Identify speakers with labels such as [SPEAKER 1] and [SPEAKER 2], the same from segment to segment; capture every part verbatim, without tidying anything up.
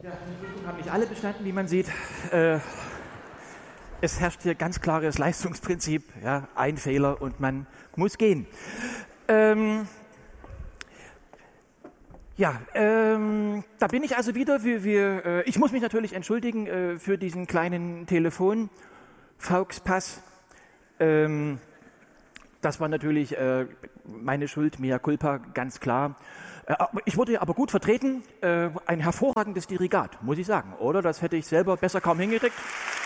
[SPEAKER 1] Ja, die Prüfung haben nicht alle bestanden, wie man sieht. Äh, es herrscht hier ganz klares Leistungsprinzip. Ja, ein Fehler und man muss gehen. Ähm, ja, ähm, da bin ich also wieder. Wir, wir, äh, ich muss mich natürlich entschuldigen äh, für diesen kleinen Telefon-Fauxpass. Ähm, das war natürlich äh, meine Schuld, mea culpa, ganz klar. Ich wurde aber gut vertreten, ein hervorragendes Dirigat, muss ich sagen, oder? Das hätte ich selber besser kaum hingekriegt.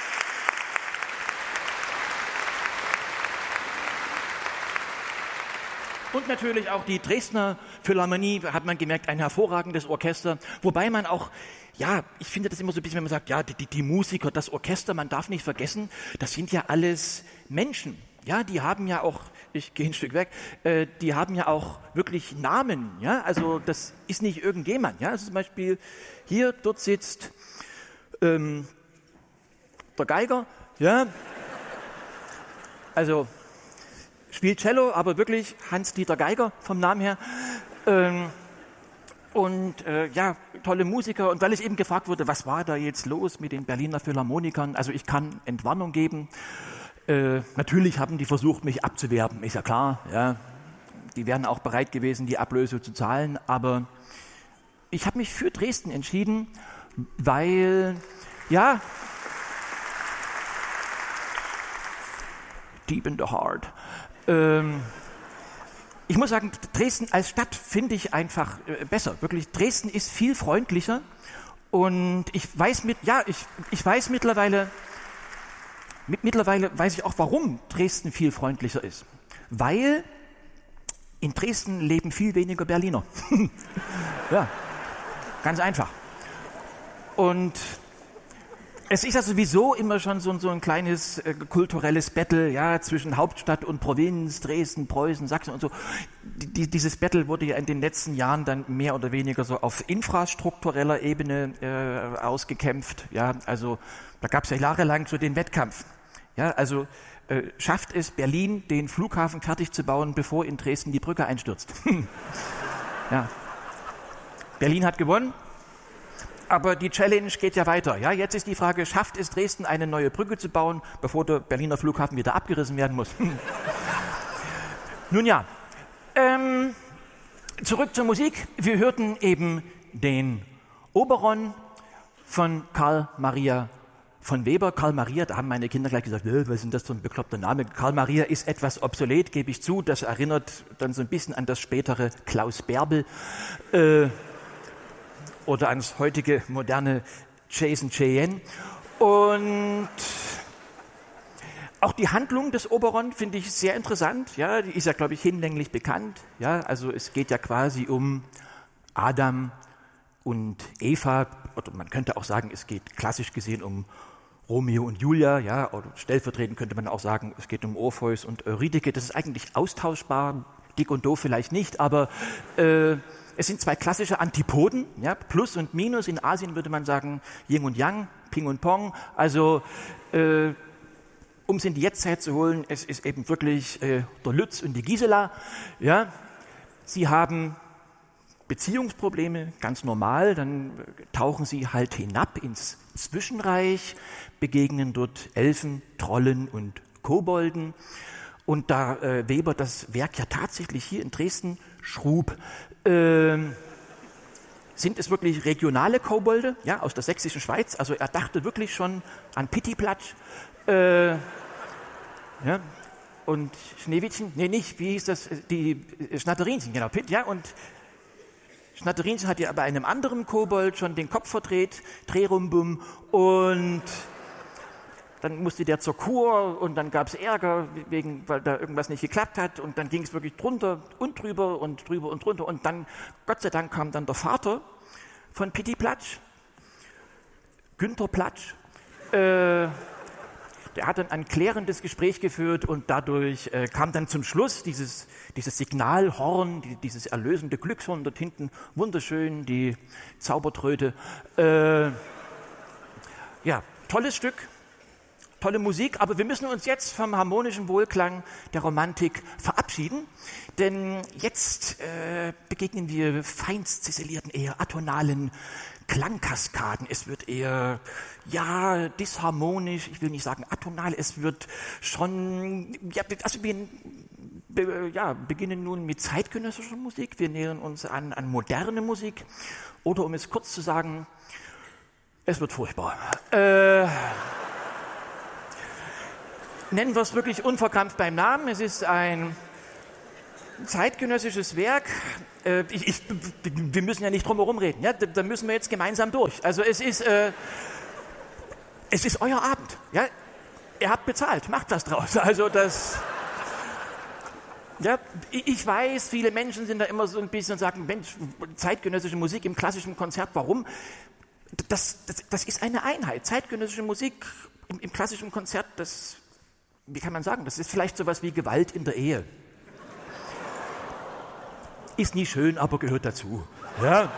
[SPEAKER 1] Und natürlich auch die Dresdner Philharmonie, hat man gemerkt, ein hervorragendes Orchester. Wobei man auch, ja, ich finde das immer so ein bisschen, wenn man sagt, ja, die, die Musiker, das Orchester, man darf nicht vergessen, das sind ja alles Menschen. Ja, die haben ja auch, ich gehe ein Stück weg, äh, die haben ja auch wirklich Namen, ja, also das ist nicht irgendjemand, ja, also zum Beispiel hier, dort sitzt ähm, der Geiger, ja, also spielt Cello, aber wirklich Hans-Dieter Geiger vom Namen her, ähm, und äh, ja, tolle Musiker, und weil ich eben gefragt wurde, was war da jetzt los mit den Berliner Philharmonikern, also ich kann Entwarnung geben. Äh, natürlich haben die versucht, mich abzuwerben, ist ja klar. Ja. Die wären auch bereit gewesen, die Ablöse zu zahlen. Aber ich habe mich für Dresden entschieden, weil, ja, deep in the heart. Ähm, ich muss sagen, Dresden als Stadt finde ich einfach äh, besser. Wirklich, Dresden ist viel freundlicher. Und ich weiß mit, ja, ich, ich weiß mittlerweile... Mittlerweile weiß ich auch, warum Dresden viel freundlicher ist. Weil in Dresden leben viel weniger Berliner. Ja, ganz einfach. Und es ist ja sowieso immer schon so, so ein kleines äh, kulturelles Battle, ja, zwischen Hauptstadt und Provinz, Dresden, Preußen, Sachsen und so. Die, dieses Battle wurde ja in den letzten Jahren dann mehr oder weniger so auf infrastruktureller Ebene äh, ausgekämpft. Ja, also da gab es ja jahrelang so den Wettkampf. Ja, also äh, schafft es Berlin, den Flughafen fertig zu bauen, bevor in Dresden die Brücke einstürzt? Ja. Berlin hat gewonnen, aber die Challenge geht ja weiter. Ja, jetzt ist die Frage, schafft es Dresden, eine neue Brücke zu bauen, bevor der Berliner Flughafen wieder abgerissen werden muss? Nun ja, ähm, zurück zur Musik. Wir hörten eben den Oberon von Karl Maria von Weber. Karl Maria, da haben meine Kinder gleich gesagt, was ist denn das für ein bekloppter Name? Karl Maria ist etwas obsolet, gebe ich zu. Das erinnert dann so ein bisschen an das spätere Klaus Bärbel äh, oder ans heutige moderne Jason Cheyenne. Und auch die Handlung des Oberon finde ich sehr interessant. Ja, die ist ja, glaube ich, hinlänglich bekannt. Ja, also es geht ja quasi um Adam und Eva. Oder man könnte auch sagen, es geht klassisch gesehen um Romeo und Julia, ja, oder stellvertretend könnte man auch sagen, es geht um Orpheus und Eurydike. Das ist eigentlich austauschbar, dick und doof vielleicht nicht, aber äh, es sind zwei klassische Antipoden, ja, Plus und Minus. In Asien würde man sagen Yin und Yang, Ping und Pong. Also äh, um es in die Jetztzeit zu holen, es ist eben wirklich äh, der Lütz und die Gisela. Ja, sie haben Beziehungsprobleme, ganz normal, dann tauchen sie halt hinab ins Zwischenreich, begegnen dort Elfen, Trollen und Kobolden. Und da äh, Weber das Werk ja tatsächlich hier in Dresden schrub, äh, sind es wirklich regionale Kobolde, ja, aus der sächsischen Schweiz. Also er dachte wirklich schon an Pittiplatsch, äh, ja, und Schneewittchen, nee, nicht, wie hieß das, die Schnatterinchen, genau, Pitt, ja, und Schnatterinchen hat ja bei einem anderen Kobold schon den Kopf verdreht, Drehrumbum, und dann musste der zur Kur und dann gab es Ärger, wegen, weil da irgendwas nicht geklappt hat, und dann ging es wirklich drunter und drüber und drüber und drunter, und dann, Gott sei Dank, kam dann der Vater von Pittiplatsch, Günther Platsch, äh, der hat dann ein klärendes Gespräch geführt, und dadurch äh, kam dann zum Schluss dieses, dieses Signalhorn, die, dieses erlösende Glückshorn dort hinten, wunderschön, die Zaubertröte. Äh, ja, tolles Stück, tolle Musik, aber wir müssen uns jetzt vom harmonischen Wohlklang der Romantik verabschieden, denn jetzt äh, begegnen wir feinst ziselierten, eher atonalen Klangkaskaden. Es wird eher, ja, disharmonisch, ich will nicht sagen atonal, es wird schon, ja, also wir be, ja, beginnen nun mit zeitgenössischer Musik, wir nähern uns an, an moderne Musik, oder um es kurz zu sagen, es wird furchtbar. Äh, Nennen wir es wirklich unverkrampft beim Namen. Es ist ein zeitgenössisches Werk. Äh, ich, ich, wir müssen ja nicht drum herum reden. Ja? Da, da müssen wir jetzt gemeinsam durch. Also es ist, äh, es ist euer Abend. Ja? Ihr habt bezahlt. Macht was draus. Also das... Ja, ich weiß, viele Menschen sind da immer so ein bisschen und sagen, Mensch, zeitgenössische Musik im klassischen Konzert, warum? Das, das, das ist eine Einheit. Zeitgenössische Musik im, im klassischen Konzert, das... Wie kann man sagen, das ist vielleicht sowas wie Gewalt in der Ehe. Ist nie schön, aber gehört dazu. Ja.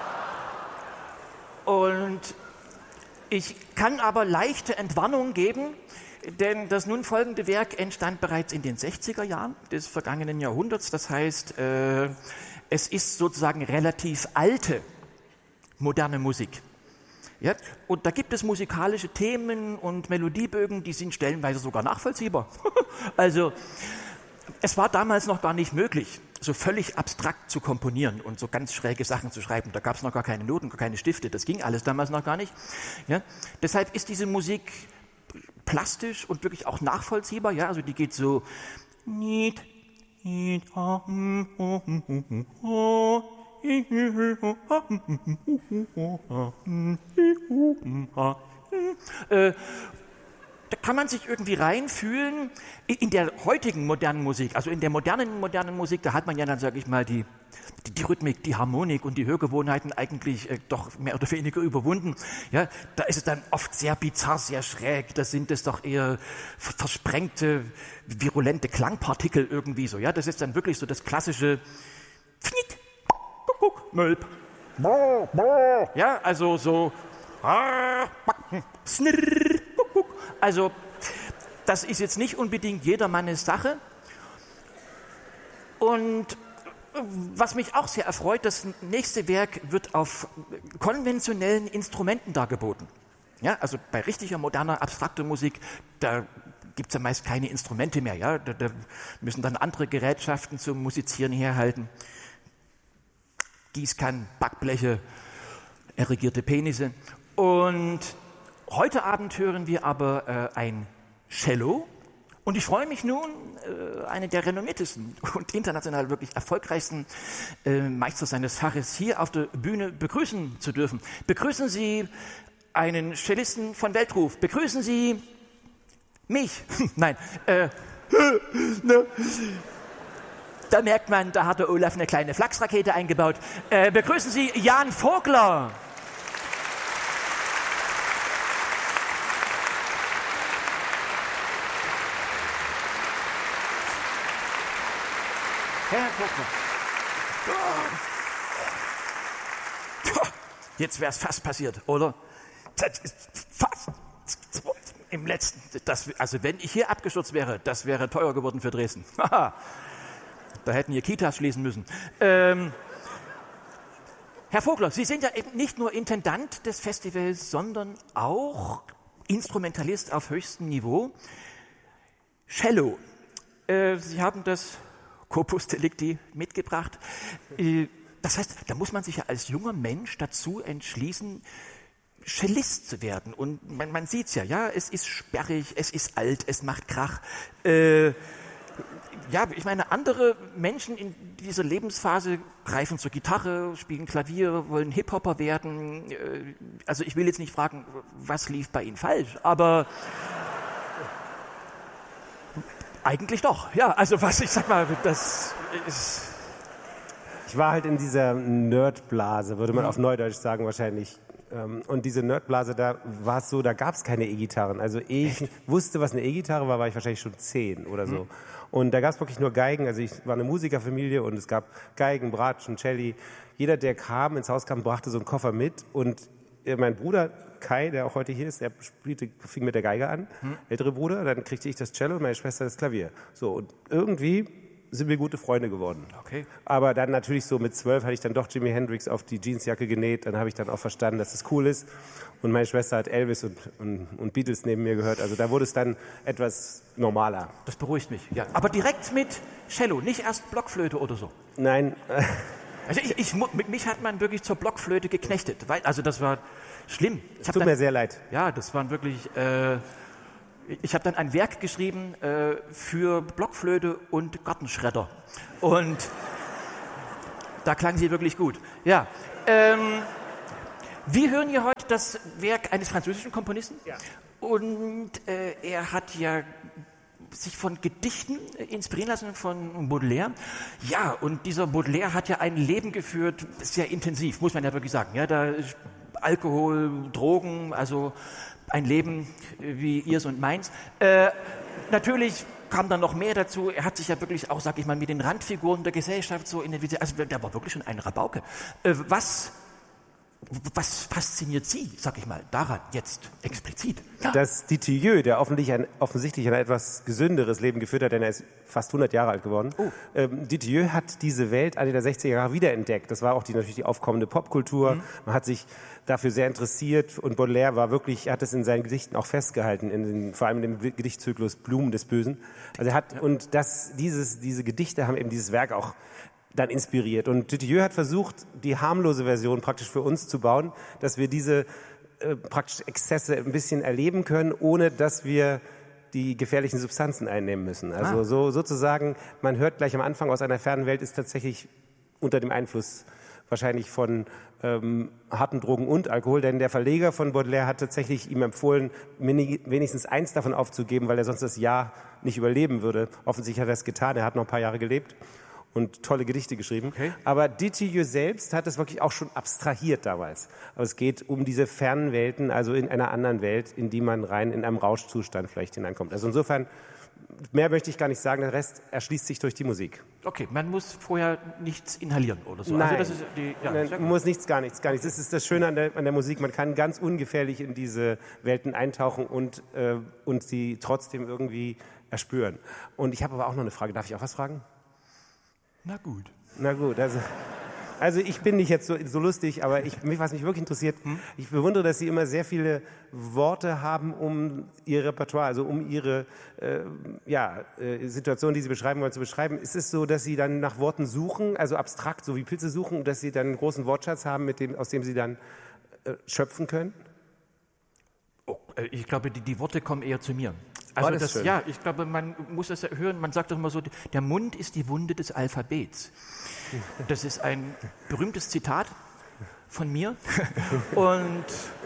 [SPEAKER 1] Und ich kann aber leichte Entwarnung geben, denn das nun folgende Werk entstand bereits in den sechziger Jahren des vergangenen Jahrhunderts. Das heißt, äh, es ist sozusagen relativ alte, moderne Musik. Ja, und da gibt es musikalische Themen und Melodiebögen, die sind stellenweise sogar nachvollziehbar. Also, es war damals noch gar nicht möglich, so völlig abstrakt zu komponieren und so ganz schräge Sachen zu schreiben. Da gab es noch gar keine Noten, gar keine Stifte, das ging alles damals noch gar nicht. Ja, deshalb ist diese Musik plastisch und wirklich auch nachvollziehbar. Ja, also die geht so... Äh, da kann man sich irgendwie reinfühlen. In der heutigen modernen Musik, also in der modernen modernen Musik, da hat man ja dann, sage ich mal, die, die, die Rhythmik, die Harmonik und die Hörgewohnheiten eigentlich äh, doch mehr oder weniger überwunden. Ja, da ist es dann oft sehr bizarr, sehr schräg. Da sind es doch eher versprengte, virulente Klangpartikel irgendwie so. Ja, das ist dann wirklich so das klassische Pfnick. Mölp. Ja, also so. Also, das ist jetzt nicht unbedingt jedermannes Sache. Und was mich auch sehr erfreut, das nächste Werk wird auf konventionellen Instrumenten dargeboten. Ja, also bei richtiger, moderner, abstrakter Musik, da gibt es ja meist keine Instrumente mehr. Ja? Da, da müssen dann andere Gerätschaften zum Musizieren herhalten. Gießkannen, Backbleche, erigierte Penisse. Und heute Abend hören wir aber äh, ein Cello. Und ich freue mich nun, äh, einen der renommiertesten und international wirklich erfolgreichsten äh, Meister seines Faches hier auf der Bühne begrüßen zu dürfen. Begrüßen Sie einen Cellisten von Weltruf. Begrüßen Sie mich. Nein. Äh, ne. Da merkt man, da hat der Olaf eine kleine Flachsrakete eingebaut. Äh, begrüßen Sie Jan Vogler. Herr Vogler. Jetzt wäre es fast passiert, oder? Fast. Im letzten. Das, also wenn ich hier abgestürzt wäre, das wäre teuer geworden für Dresden. Da hätten wir Kitas schließen müssen. Ähm, Herr Vogler, Sie sind ja eben nicht nur Intendant des Festivals, sondern auch Instrumentalist auf höchstem Niveau. Cello. Äh, Sie haben das Corpus Delicti mitgebracht. Äh, das heißt, da muss man sich ja als junger Mensch dazu entschließen, Cellist zu werden. Und man, man sieht es ja, ja, es ist sperrig, es ist alt, es macht Krach. Äh, Ja, ich meine, andere Menschen in dieser Lebensphase greifen zur Gitarre, spielen Klavier, wollen Hip-Hopper werden. Also ich will jetzt nicht fragen, was lief bei Ihnen falsch, aber eigentlich doch. Ja, also was, ich sag mal, das ist...
[SPEAKER 2] Ich war halt in dieser Nerdblase, würde man auf Neudeutsch sagen wahrscheinlich. Und diese Nerdblase, da war es so, da gab es keine E-Gitarren. Also ich Echt? wusste, was eine E-Gitarre war, war ich wahrscheinlich schon zehn oder so. Hm. Und da gab es wirklich nur Geigen. Also ich war eine Musikerfamilie und es gab Geigen, Bratschen, Celli. Jeder, der kam, ins Haus kam, brachte so einen Koffer mit. Und äh, mein Bruder Kai, der auch heute hier ist, der spielte, fing mit der Geige an, hm. ältere Bruder, dann kriegte ich das Cello und meine Schwester das Klavier. So, und irgendwie sind wir gute Freunde geworden.
[SPEAKER 1] Okay.
[SPEAKER 2] Aber dann natürlich so mit zwölf hatte ich dann doch Jimi Hendrix auf die Jeansjacke genäht. Dann habe ich dann auch verstanden, dass es cool ist. Und meine Schwester hat Elvis und, und, und Beatles neben mir gehört. Also da wurde es dann etwas normaler.
[SPEAKER 1] Das beruhigt mich, ja. Aber direkt mit Cello, nicht erst Blockflöte oder so?
[SPEAKER 2] Nein.
[SPEAKER 1] Also ich, ich, mich hat man wirklich zur Blockflöte geknechtet. Weil, also das war schlimm.
[SPEAKER 2] Es tut dann, mir sehr leid.
[SPEAKER 1] Ja, das waren wirklich... Äh, Ich habe dann ein Werk geschrieben äh, für Blockflöte und Gartenschredder. Und da klang sie wirklich gut. Ja. Ähm, wir hören hier heute das Werk eines französischen Komponisten.
[SPEAKER 2] Ja.
[SPEAKER 1] Und äh, er hat ja sich von Gedichten inspirieren lassen von Baudelaire. Ja, und dieser Baudelaire hat ja ein Leben geführt, sehr intensiv, muss man ja wirklich sagen. Ja, da Alkohol, Drogen, also ein Leben wie ihrs und meins. Äh, natürlich kam dann noch mehr dazu. Er hat sich ja wirklich auch, sag ich mal, mit den Randfiguren der Gesellschaft so identifiziert. Also der war wirklich schon ein Rabauke. Äh, was, was fasziniert Sie, sag ich mal, daran jetzt explizit?
[SPEAKER 2] Ja. Dass Dutilleux, der offensichtlich ein, offensichtlich ein etwas gesünderes Leben geführt hat, denn er ist fast hundert Jahre alt geworden. Oh. Ähm, Dutilleux hat diese Welt Ende der sechziger Jahre wiederentdeckt. Das war auch die, natürlich die aufkommende Popkultur. Mhm. Man hat sich dafür sehr interessiert und Baudelaire war wirklich, er hat es in seinen Gedichten auch festgehalten, in den, vor allem in dem Gedichtzyklus Blumen des Bösen. Also er hat, ja. und das, dieses, diese Gedichte haben eben dieses Werk auch dann inspiriert. Und Dutilleux hat versucht, die harmlose Version praktisch für uns zu bauen, dass wir diese äh, praktisch Exzesse ein bisschen erleben können, ohne dass wir die gefährlichen Substanzen einnehmen müssen. Also ah. so sozusagen, man hört gleich am Anfang, aus einer fernen Welt ist tatsächlich unter dem Einfluss wahrscheinlich von ähm, harten Drogen und Alkohol, denn der Verleger von Baudelaire hat tatsächlich ihm empfohlen, wenigstens eins davon aufzugeben, weil er sonst das Jahr nicht überleben würde. Offensichtlich hat er es getan, er hat noch ein paar Jahre gelebt und tolle Gedichte geschrieben. Okay. Aber Dutilleux selbst hat es wirklich auch schon abstrahiert damals. Aber es geht um diese fernen Welten, also in einer anderen Welt, in die man rein in einem Rauschzustand vielleicht hineinkommt. Also insofern, mehr möchte ich gar nicht sagen, der Rest erschließt sich durch die Musik.
[SPEAKER 1] Okay, man muss vorher nichts inhalieren oder so.
[SPEAKER 2] Nein,
[SPEAKER 1] also das ist die, ja,
[SPEAKER 2] man muss nichts, gar nichts, gar nichts. Das ist das Schöne an der, an der Musik, man kann ganz ungefährlich in diese Welten eintauchen und, äh, und sie trotzdem irgendwie erspüren. Und ich habe aber auch noch eine Frage, darf ich auch was fragen?
[SPEAKER 1] Na gut.
[SPEAKER 2] Na gut, also... Also ich bin nicht jetzt so, so lustig, aber ich, mich, was mich wirklich interessiert, hm? ich bewundere, dass Sie immer sehr viele Worte haben, um Ihr Repertoire, also um Ihre äh, ja, äh, Situation, die Sie beschreiben wollen, zu beschreiben. Ist es so, dass Sie dann nach Worten suchen, also abstrakt, so wie Pilze suchen, dass Sie dann einen großen Wortschatz haben, mit dem, aus dem Sie dann äh, schöpfen können?
[SPEAKER 1] Oh, ich glaube, die, die Worte kommen eher zu mir. Also
[SPEAKER 2] das
[SPEAKER 1] das, ja, ich glaube, man muss das hören, man sagt doch immer so, der Mund ist die Wunde des Alphabets. Das ist ein berühmtes Zitat von mir und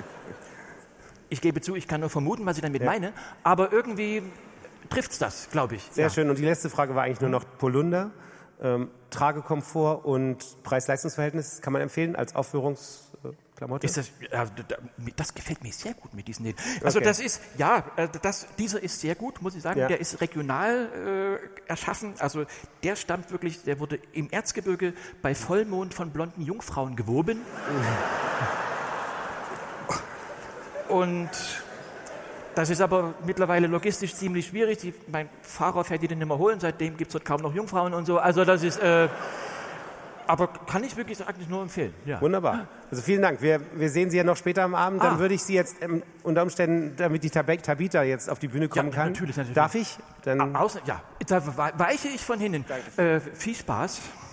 [SPEAKER 1] ich gebe zu, ich kann nur vermuten, was ich damit ja. meine, aber irgendwie trifft's das, glaube ich.
[SPEAKER 2] Sehr
[SPEAKER 1] ja.
[SPEAKER 2] schön. Und die letzte Frage war eigentlich nur noch Polunder, ähm, Tragekomfort und Preis-Leistungs-Verhältnis kann man empfehlen als Aufführungsklamotte?
[SPEAKER 1] Ist das, ja, das gefällt mir sehr gut mit diesen Läden. Also okay. das ist, ja, das, dieser ist sehr gut, muss ich sagen. Ja. Der ist regional äh, erschaffen. Also der stammt wirklich, der wurde im Erzgebirge bei Vollmond von blonden Jungfrauen gewoben. Und das ist aber mittlerweile logistisch ziemlich schwierig. Die, mein Fahrer fährt die den nicht mehr holen. Seitdem gibt es dort kaum noch Jungfrauen und so. Also das ist... Äh, Aber kann ich wirklich eigentlich nur empfehlen. Ja.
[SPEAKER 2] Wunderbar. Also vielen Dank. Wir, wir sehen Sie ja noch später am Abend. Dann ah. würde ich Sie jetzt ähm, unter Umständen, damit die Tabita jetzt auf die Bühne kommen
[SPEAKER 1] ja,
[SPEAKER 2] kann.
[SPEAKER 1] Natürlich, natürlich.
[SPEAKER 2] Darf ich?
[SPEAKER 1] Dann ah, außer, ja, da weiche ich von hinten. Äh, viel Spaß.